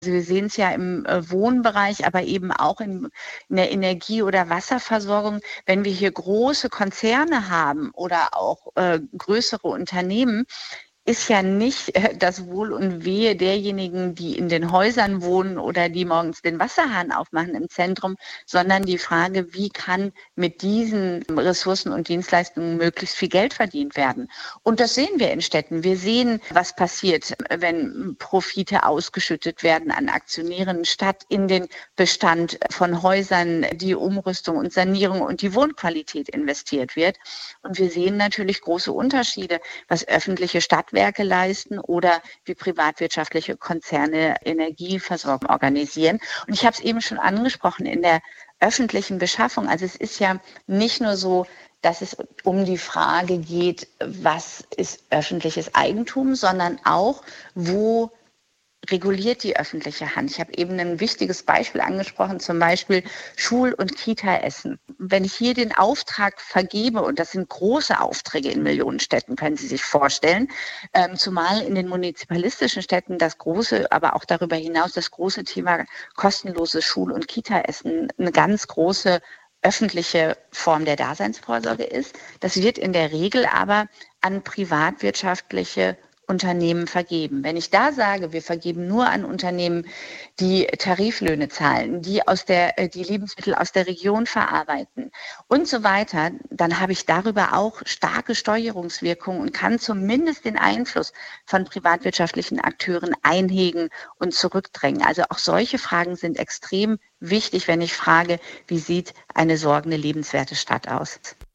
Also wir sehen es ja im Wohnbereich, aber eben auch in der Energie- oder Wasserversorgung. Wenn wir hier große Konzerne haben oder auch größere Unternehmen, ist ja nicht das Wohl und Wehe derjenigen, die in den Häusern wohnen oder die morgens den Wasserhahn aufmachen im Zentrum, sondern die Frage, wie kann mit diesen Ressourcen und Dienstleistungen möglichst viel Geld verdient werden. Und das sehen wir in Städten. Wir sehen, was passiert, wenn Profite ausgeschüttet werden an Aktionären, statt in den Bestand von Häusern, die Umrüstung und Sanierung und die Wohnqualität investiert wird. Und wir sehen natürlich große Unterschiede, was öffentliche Stadtwerke leisten oder wie privatwirtschaftliche Konzerne Energieversorgung organisieren. Und ich habe es eben schon angesprochen in der öffentlichen Beschaffung. Also es ist ja nicht nur so, dass es um die Frage geht, was ist öffentliches Eigentum, sondern auch, wo reguliert die öffentliche Hand. Ich habe eben ein wichtiges Beispiel angesprochen, zum Beispiel Schul- und Kita-Essen. Wenn ich hier den Auftrag vergebe, und das sind große Aufträge in Millionenstädten, können Sie sich vorstellen, zumal in den munizipalistischen Städten das große, aber auch darüber hinaus das große Thema kostenloses Schul- und Kita-Essen eine ganz große öffentliche Form der Daseinsvorsorge ist. Das wird in der Regel aber an privatwirtschaftliche Unternehmen vergeben. Wenn ich da sage, wir vergeben nur an Unternehmen, die Tariflöhne zahlen, die Lebensmittel aus der Region verarbeiten und so weiter, dann habe ich darüber auch starke Steuerungswirkungen und kann zumindest den Einfluss von privatwirtschaftlichen Akteuren einhegen und zurückdrängen. Also auch solche Fragen sind extrem wichtig, wenn ich frage, wie sieht eine sorgende, lebenswerte Stadt aus?